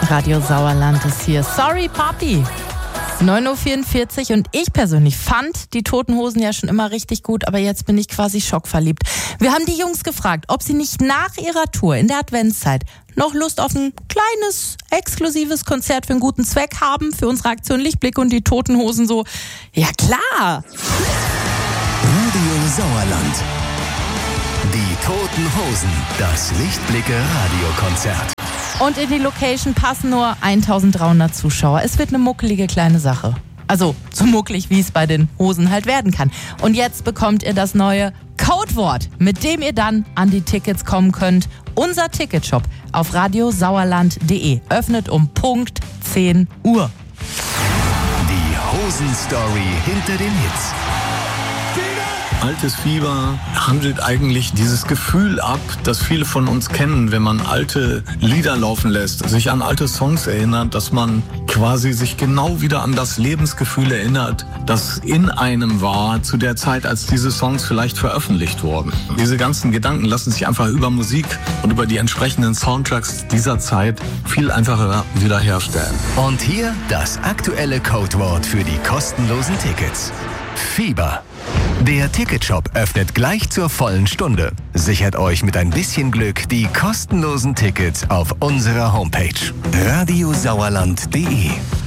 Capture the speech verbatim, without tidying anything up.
Radio Sauerland ist hier. Sorry, Papi. neun Uhr vierundvierzig und ich persönlich fand die Toten Hosen ja schon immer richtig gut, aber jetzt bin ich quasi schockverliebt. Wir haben die Jungs gefragt, ob sie nicht nach ihrer Tour in der Adventszeit noch Lust auf ein kleines, exklusives Konzert für einen guten Zweck haben, für unsere Aktion Lichtblick und die Toten Hosen so. Ja klar! Radio Sauerland. Die Toten Hosen, das Lichtblicke-Radiokonzert. Und in die Location passen nur eintausenddreihundert Zuschauer. Es wird eine muckelige kleine Sache. Also so muckelig, wie es bei den Hosen halt werden kann. Und jetzt bekommt ihr das neue Codewort, mit dem ihr dann an die Tickets kommen könnt. Unser Ticketshop auf radiosauerland punkt de öffnet um Punkt zehn Uhr. Die Hosen-Story hinter den Hits. Altes Fieber handelt eigentlich dieses Gefühl ab, das viele von uns kennen, wenn man alte Lieder laufen lässt, sich an alte Songs erinnert, dass man quasi sich genau wieder an das Lebensgefühl erinnert, das in einem war zu der Zeit, als diese Songs vielleicht veröffentlicht wurden. Diese ganzen Gedanken lassen sich einfach über Musik und über die entsprechenden Soundtracks dieser Zeit viel einfacher wiederherstellen. Und hier das aktuelle Codewort für die kostenlosen Tickets. Fieber. Der Ticketshop öffnet gleich zur vollen Stunde. Sichert euch mit ein bisschen Glück die kostenlosen Tickets auf unserer Homepage radiosauerland punkt de.